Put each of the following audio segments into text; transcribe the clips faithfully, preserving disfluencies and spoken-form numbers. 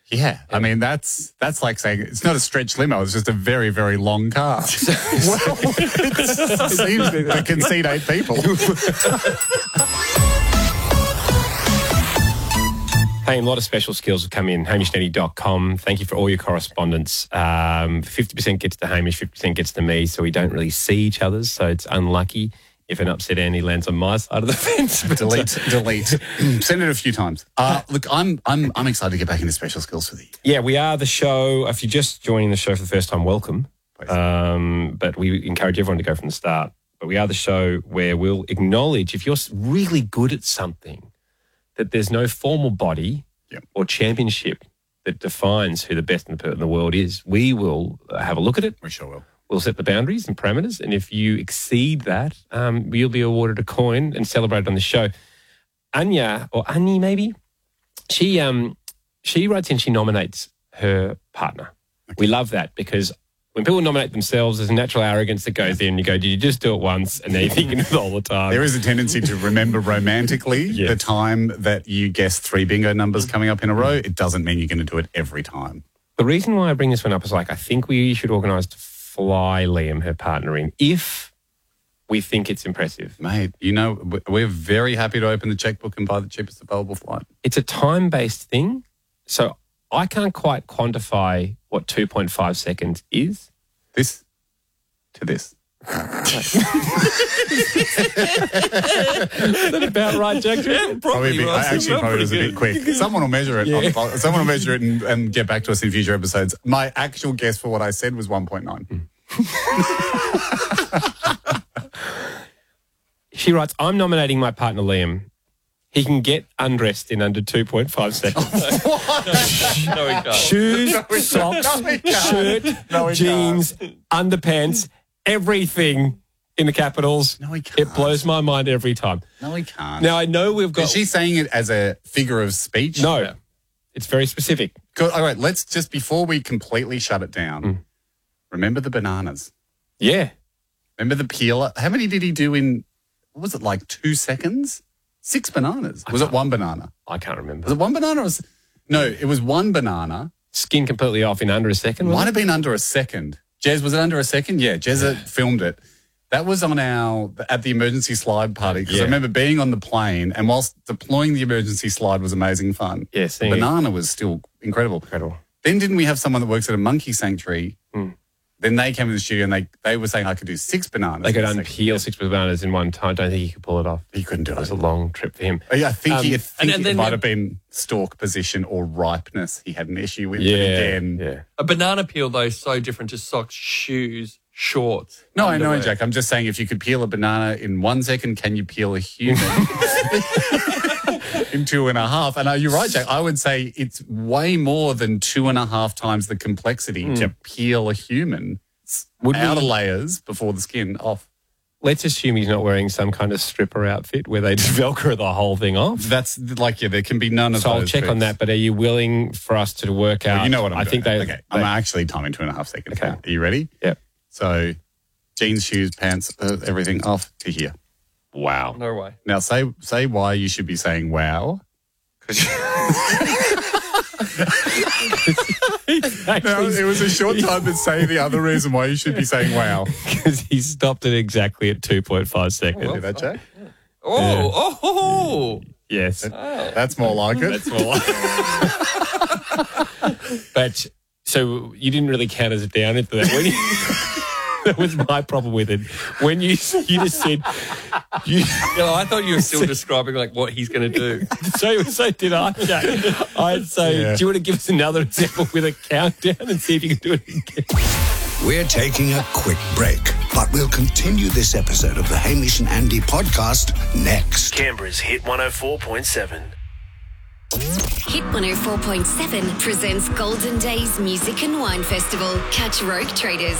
Yeah, I mean, that's that's like saying it's not a stretch limo, it's just a very, very long car. Well, it seems to concede eight people. Hey, a lot of special skills have come in, hamish netty dot com. Thank you for all your correspondence. Um, fifty percent gets to Hamish, fifty percent gets to me, so we don't really see each other's, so it's unlucky if an upset Andy lands on my side of the fence. But delete, uh, delete. Send it a few times. Uh, look, I'm I'm I'm excited to get back into special skills for the year. Yeah, we are the show. If you're just joining the show for the first time, welcome. Um, but we encourage everyone to go from the start. But we are the show where we'll acknowledge if you're really good at something, that there's no formal body yep. or championship that defines who the best in the, in the world is. We will have a look at it. We sure will. We'll set the boundaries and parameters, and if you exceed that, um, you'll be awarded a coin and celebrated on the show. Anya, or Annie maybe, she um, she writes in, she nominates her partner. Okay. We love that because when people nominate themselves, there's a natural arrogance that goes in. You go, did you just do it once? And then you're thinking it all the time. There is a tendency to remember romantically yes. the time that you guess three bingo numbers coming up in a row. It doesn't mean you're going to do it every time. The reason why I bring this one up is like I think we should organise to fly Liam, her partner, in if we think it's impressive. Mate, you know, we're very happy to open the checkbook and buy the cheapest available flight. It's a time-based thing, so I can't quite quantify what two point five seconds is. This to this. Is that about right, Jack? Yeah, probably. probably I actually probably was a bit quick. Someone will measure it. Yeah. On, someone will measure it and, and get back to us in future episodes. My actual guess for what I said was one point nine. She writes, I'm nominating my partner, Liam. He can get undressed in under two point five seconds. No, he can't. Shoes, No, he socks, no, he can't. shirt, No, he jeans, underpants, everything in the capitals. No, he can't. It blows my mind every time. No, he can't. Now, I know we've got... Is she saying it as a figure of speech? No, yeah. It's very specific. Good. All right, let's just, before we completely shut it down, mm. remember the bananas. Yeah. Remember the peeler? How many did he do in, what was it, like two seconds? Six bananas. Was it one banana? I can't remember. Was it one banana or was it, no, it was one banana. Skin completely off in under a second, Might it? have been under a second. Jez, was it under a second? Yeah, Jez yeah. filmed it. That was on our, at the emergency slide party, because yeah. I remember being on the plane, and whilst deploying the emergency slide was amazing fun, yeah, the banana it. was still incredible. Incredible. Then didn't we have someone that works at a monkey sanctuary? Mm. Then they came to the studio and they, they were saying I could do six bananas. They could unpeel six bananas in one time. I don't think he could pull it off. He couldn't do it. It was a long trip for him. Yeah, I think, um, he, I think and, and it might then, have been stalk position or ripeness he had an issue with. Yeah, again. yeah. A banana peel, though, is so different to socks, shoes, shorts. No, underwear. I know, Jack. I'm just saying if you could peel a banana in one second, can you peel a human in two and a half? And uh, you're right, Jack. I would say it's way more than two and a half times the complexity mm. to peel a human. Would outer we, layers before the skin off. Let's assume he's not wearing some kind of stripper outfit where they just Velcro the whole thing off. That's like, yeah, there can be none of so those. So I'll check tricks. on that, but are you willing for us to work out? Well, you know what I'm I doing. think they, okay, they, I'm actually timing two and a half seconds. Okay. Now. Are you ready? Yep. So jeans, shoes, pants, uh, everything off to here. Wow. No way. Now say say why you should be saying wow. No, it was a short time to say the other reason why you should be saying wow. Because he stopped it exactly at two point five seconds. Oh, well, that, Jack? Yeah. Oh, yeah. oh, oh, oh. Yes. That, oh. That's more like it. That's more like it. But, so you didn't really count as a down into that. When you, that was my problem with it. When you you just said... You, no, I thought you were still describing like what he's going to do. So, so did I, Jack. I'd say, yeah. Do you want to give us another example with a countdown and see if you can do it again? We're taking a quick break, but we'll continue this episode of the Hamish and Andy podcast next. Canberra's Hit one oh four point seven. Hit one oh four point seven presents Golden Days Music and Wine Festival. Catch Rogue Traders,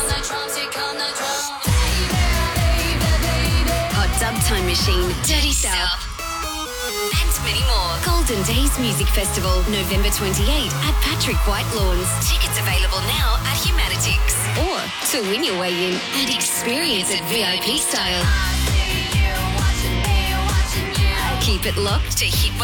Hot Dub Time Machine, Dirty South, and many more. Golden Days Music Festival, November twenty-eighth at Patrick White Lawns. Tickets available now at Humanitics. Or to win your way in and experience it V I P style. Keep it locked to Hit one